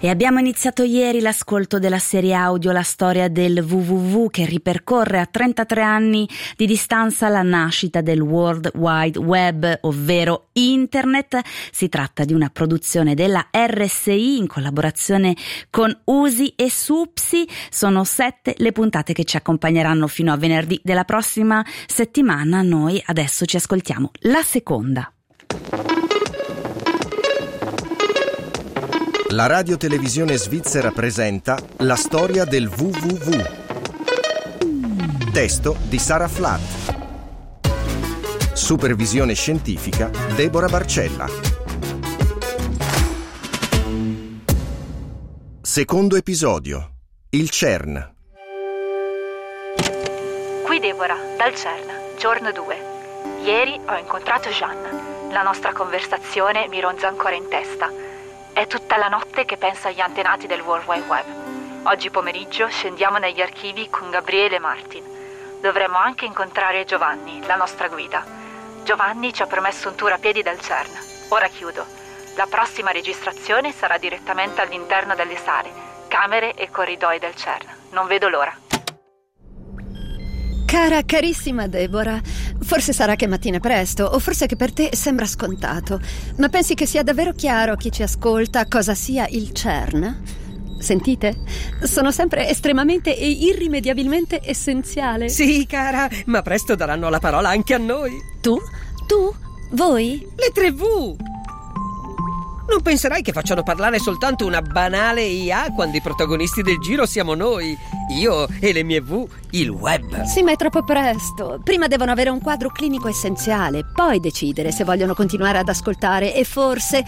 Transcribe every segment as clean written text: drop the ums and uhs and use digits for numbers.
E abbiamo iniziato ieri l'ascolto della serie audio La storia del WWW, che ripercorre a 33 anni di distanza la nascita del World Wide Web, ovvero Internet. Si tratta di una produzione della RSI in collaborazione con USI e SUPSI. Sono 7 le puntate che ci accompagneranno fino a venerdì della prossima settimana. Noi adesso ci ascoltiamo la seconda. La radiotelevisione svizzera presenta La storia del WWW. Testo di Sara Flatt. Supervisione scientifica Deborah Barcella. Secondo episodio. Il CERN. Qui Deborah, dal CERN, giorno 2. Ieri ho incontrato Jean. La nostra conversazione mi ronza ancora in testa. È tutta la notte che penso agli antenati del World Wide Web. Oggi pomeriggio scendiamo negli archivi con Gabriele e Martin. Dovremmo anche incontrare Giovanni, la nostra guida. Giovanni ci ha promesso un tour a piedi dal CERN. Ora chiudo. La prossima registrazione sarà direttamente all'interno delle sale, camere e corridoi del CERN. Non vedo l'ora. Carissima Deborah, forse sarà che mattina presto, o forse che per te sembra scontato, ma pensi che sia davvero chiaro a chi ci ascolta cosa sia il CERN? Sentite? Sono sempre estremamente e irrimediabilmente essenziale. Sì, cara, ma presto daranno la parola anche a noi. Tu? Voi? Le 3V! Non penserai che facciano parlare soltanto una banale IA quando i protagonisti del giro siamo noi, io e le mie V, il web. Sì, ma è troppo presto. Prima devono avere un quadro clinico essenziale, poi decidere se vogliono continuare ad ascoltare e forse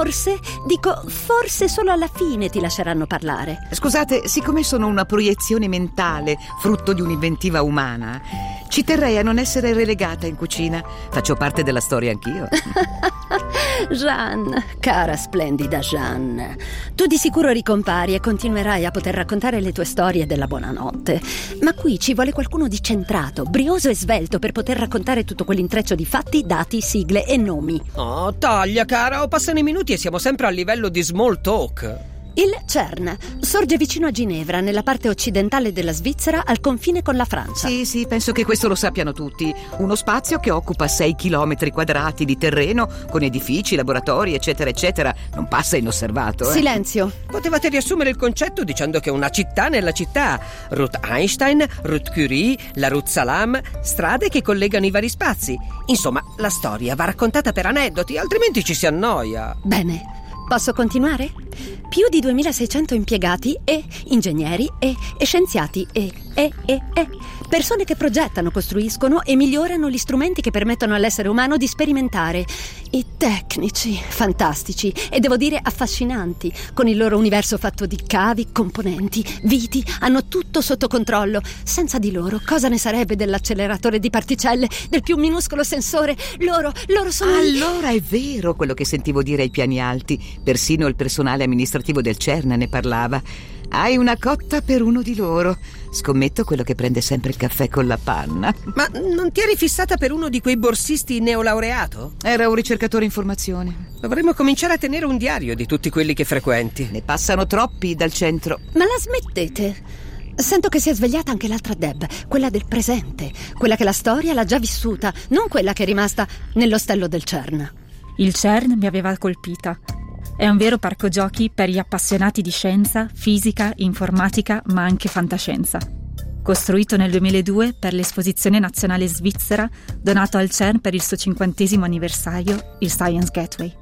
solo alla fine ti lasceranno parlare. Scusate, siccome sono una proiezione mentale, frutto di un'inventiva umana, ci terrei a non essere relegata in cucina. Faccio parte della storia anch'io. Jean, cara splendida Jean, tu di sicuro ricompari e continuerai a poter raccontare le tue storie della buonanotte, ma qui ci vuole qualcuno di centrato, brioso e svelto per poter raccontare tutto quell'intreccio di fatti, dati, sigle e nomi. Oh, taglia, cara, o passano i minuti e siamo sempre a livello di small talk. Il CERN sorge vicino a Ginevra, nella parte occidentale della Svizzera, al confine con la Francia. Sì, penso che questo lo sappiano tutti. Uno spazio che occupa 6 chilometri quadrati di terreno, con edifici, laboratori, eccetera, eccetera. Non passa inosservato. Silenzio. Potevate riassumere il concetto dicendo che è una città nella città. Route Einstein, Route Curie, la Route Salam, strade che collegano i vari spazi. Insomma, la storia va raccontata per aneddoti, altrimenti ci si annoia. Bene. Posso continuare? Più di 2600 impiegati e ingegneri e scienziati e persone che progettano, costruiscono e migliorano gli strumenti che permettono all'essere umano di sperimentare. I tecnici fantastici e devo dire affascinanti, con il loro universo fatto di cavi, componenti, viti, hanno tutto sotto controllo. Senza di loro cosa ne sarebbe dell'acceleratore di particelle, del più minuscolo sensore? Loro sono... Allora è vero quello che sentivo dire ai piani alti. Persino il personale amministrativo del CERN ne parlava. Hai una cotta per uno di loro. Scommetto quello che prende sempre il caffè con la panna. Ma non ti eri fissata per uno di quei borsisti neolaureato? Era un ricercatore in formazione. Dovremmo cominciare a tenere un diario di tutti quelli che frequenti. Ne passano troppi dal centro. Ma la smettete? Sento che si è svegliata anche l'altra Deb, quella del presente, quella che la storia l'ha già vissuta, non quella che è rimasta nell'ostello del CERN. Il CERN mi aveva colpita. È un vero parco giochi per gli appassionati di scienza, fisica, informatica, ma anche fantascienza. Costruito nel 2002 per l'Esposizione Nazionale Svizzera, donato al CERN per il suo 50° anniversario, il Science Gateway.